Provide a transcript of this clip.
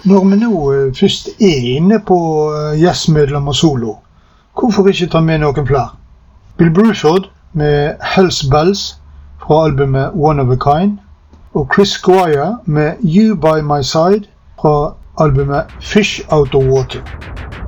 Når vi nå først inne på jazzmedlemmer solo, hvorfor ikke ta med noen flere? Bill Bruford med Hells Bells fra albumet One of a Kind, og Chris Squire med You by My Side fra albumet Fish Out of Water.